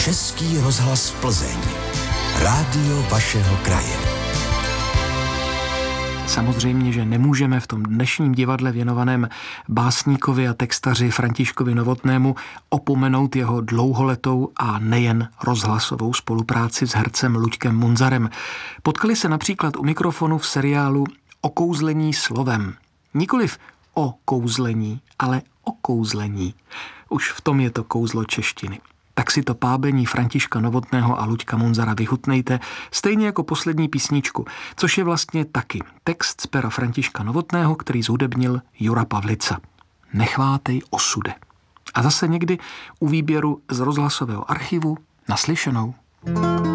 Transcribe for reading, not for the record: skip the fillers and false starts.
Český rozhlas Plzeň. Rádio vašeho kraje. Samozřejmě, že nemůžeme v tom dnešním divadle věnovaném básníkovi a textaři Františkovi Novotnému opomenout jeho dlouholetou a nejen rozhlasovou spolupráci s hercem Luďkem Munzarem. Potkali se například u mikrofonu v seriálu Okouzlení slovem. Nikoliv o kouzlení, ale o kouzlení. Už v tom je to kouzlo češtiny. Tak si to pábení Františka Novotného a Luďka Munzara vychutnejte, stejně jako poslední písničku, což je vlastně taky text z pera Františka Novotného, který zhudebnil Jura Pavlica. Nechvátej osude. A zase někdy u výběru z rozhlasového archivu naslyšenou.